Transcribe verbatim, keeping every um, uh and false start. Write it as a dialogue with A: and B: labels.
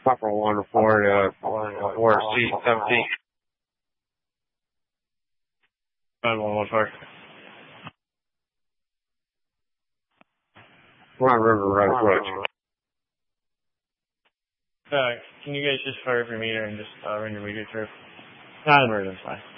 A: Papa one to four, uh, four C seventeen.
B: five one one four.
A: We're on River Road Approach.
B: Uh, can you guys just fire up your meter and just uh, run your meter through? Not emergency.